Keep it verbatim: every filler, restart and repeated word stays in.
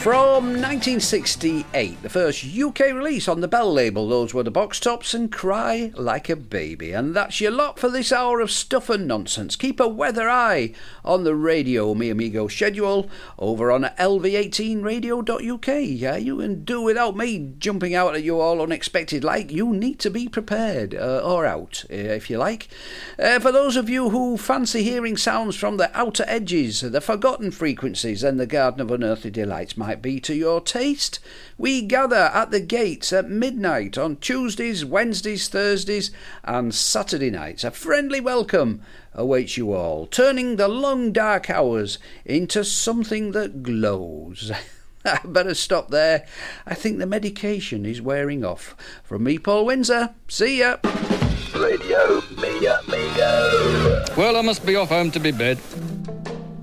From nineteen sixty-eight, the first U K release on the Bell label. Those were the Box Tops and Cry Like a Baby. And that's your lot for this hour of stuff and nonsense. Keep a weather eye on the Radio Mi Amigo schedule over on L V eighteen radio dot U K. Yeah, you can do without me jumping out at you all unexpected like. You need to be prepared, uh, or out, uh, if you like. Uh, for those of you who fancy hearing sounds from the outer edges, the forgotten frequencies, and the Garden of Unearthly Delights might be to your taste, we gather at the gates at midnight on Tuesdays, Wednesdays, Thursdays and Saturday nights. A friendly welcome awaits you all, turning the long dark hours into something that glows. I better stop there. I think the medication is wearing off. From me, Paul Windsor, see ya. Radio Mi Amigo. Well, I must be off home to be bed.